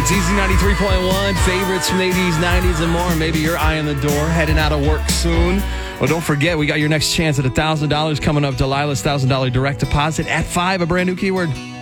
It's Easy 93.1, favorites from the 80s, 90s, and more. Maybe you're eyeing the door, heading out of work soon. Well, don't forget, we got your next chance at $1,000 coming up. Delilah's $1,000 direct deposit at 5, a brand new keyword.